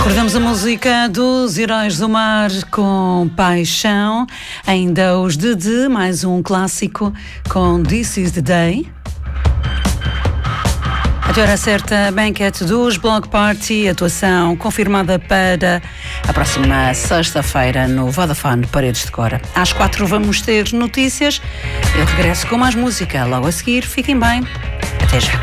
Recordamos a música dos Heróis do Mar com Paixão, ainda os Dedé, mais um clássico com This Is The Day. A hora certa, banquete dos Block Party, atuação confirmada para a próxima sexta-feira no Vodafone Paredes de Cora. Às 4 vamos ter notícias. Eu regresso com mais música logo a seguir. Fiquem bem. Até já.